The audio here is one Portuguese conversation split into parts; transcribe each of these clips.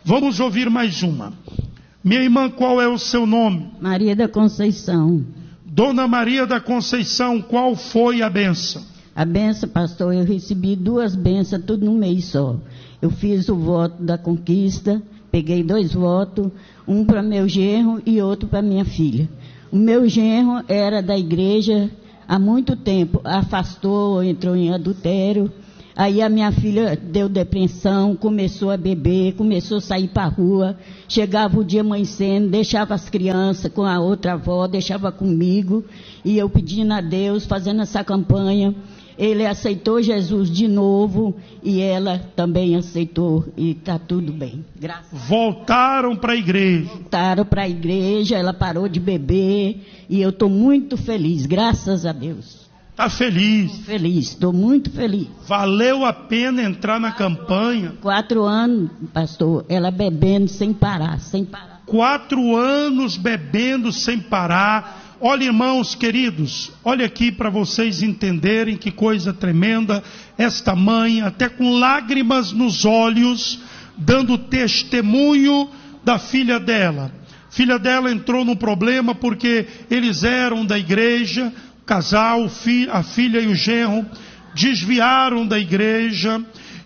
Vamos ouvir mais uma. Minha irmã, qual é o seu nome? Maria da Conceição. Dona Maria da Conceição, qual foi a bênção? A bênção, pastor, eu recebi 2 bênçãos, tudo num mês só. Eu fiz o voto da conquista, peguei 2 votos, um para meu genro e outro para minha filha. O meu genro era da igreja há muito tempo, afastou, entrou em adultério. Aí a minha filha deu depressão, começou a beber, começou a sair para a rua. Chegava o dia amanhecendo, deixava as crianças com a outra avó, deixava comigo. E eu pedindo a Deus, fazendo essa campanha. Ele aceitou Jesus de novo e ela também aceitou e está tudo bem. Graças a Deus. Voltaram para a igreja. Voltaram para a igreja, ela parou de beber e eu estou muito feliz, graças a Deus. Está feliz? Feliz, estou muito feliz. Valeu a pena entrar na campanha? 4 anos, pastor, ela bebendo sem parar, sem parar. 4 anos bebendo sem parar. Olha, irmãos queridos, olha aqui para vocês entenderem que coisa tremenda. Esta mãe, até com lágrimas nos olhos, dando testemunho da filha dela. Filha dela entrou num problema porque eles eram da igreja, o casal, a filha e o genro, desviaram da igreja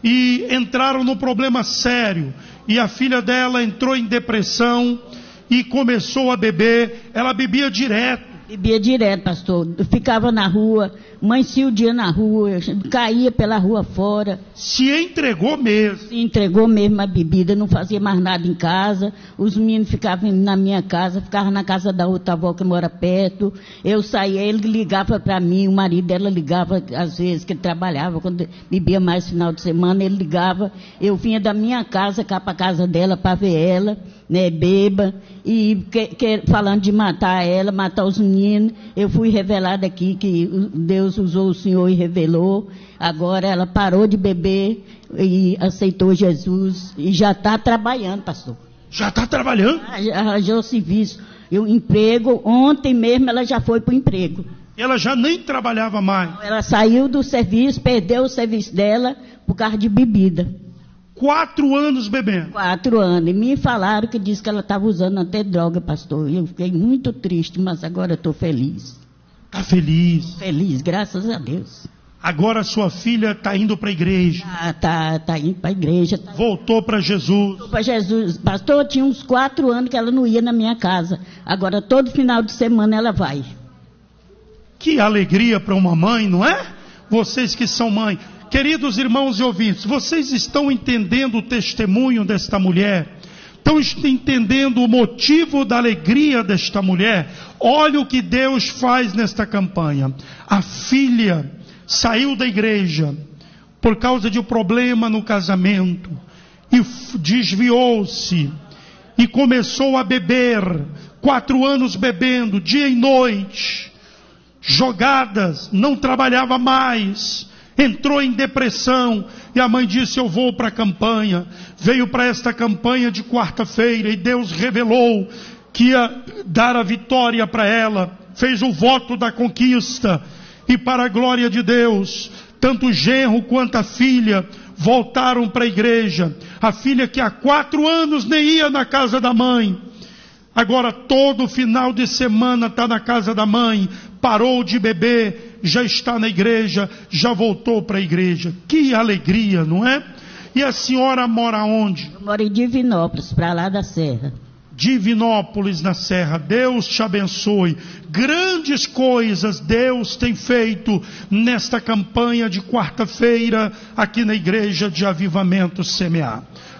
e entraram num problema sério. E a filha dela entrou em depressão e começou a beber. Ela bebia direto. Bebia direto, pastor. Eu ficava na rua, amanhecia o dia na rua, caía pela rua fora. Se entregou mesmo. Se entregou mesmo a bebida, não fazia mais nada em casa. Os meninos ficavam na minha casa, ficavam na casa da outra avó que mora perto. Eu saía, ele ligava para mim, o marido dela ligava, às vezes, que ele trabalhava, quando bebia mais final de semana, ele ligava. Eu vinha da minha casa cá para a casa dela para ver ela, né, beba, e falando de matar ela, matar os meninos. Eu fui revelada aqui que Deus usou o Senhor e revelou. Agora ela parou de beber e aceitou Jesus e já está trabalhando, pastor. Já está trabalhando? Arranjou serviço, emprego. Ontem mesmo ela já foi para o emprego. Ela já nem trabalhava mais. Ela saiu do serviço, perdeu o serviço dela por causa de bebida. 4 anos bebendo. 4 anos. E me falaram que disse que ela estava usando até droga, pastor. Eu fiquei muito triste, mas agora estou feliz. Está feliz? Feliz, graças a Deus. Agora sua filha está indo para a igreja. Tá indo para a igreja. Voltou para Jesus. Voltou para Jesus. Pastor, tinha uns 4 anos que ela não ia na minha casa. Agora todo final de semana ela vai. Que alegria para uma mãe, não é? Vocês que são mãe. Queridos irmãos e ouvintes, vocês estão entendendo o testemunho desta mulher? Estão entendendo o motivo da alegria desta mulher? Olha o que Deus faz nesta campanha. A filha saiu da igreja por causa de um problema no casamento e desviou-se e começou a beber. 4 anos bebendo, dia e noite, jogadas, não trabalhava mais. Entrou em depressão e a mãe disse: eu vou para a campanha. Veio para esta campanha de quarta-feira e Deus revelou que ia dar a vitória para ela. Fez o voto da conquista e, para a glória de Deus, tanto o genro quanto a filha voltaram para a igreja. A filha que há 4 anos nem ia na casa da mãe, agora todo final de semana está na casa da mãe. Parou de beber, já está na igreja, já voltou para a igreja. Que alegria, não é? E a senhora mora onde? Eu moro em Divinópolis, para lá da Serra. Divinópolis, na Serra. Deus te abençoe. Grandes coisas Deus tem feito nesta campanha de quarta-feira aqui na igreja de Avivamento Semear.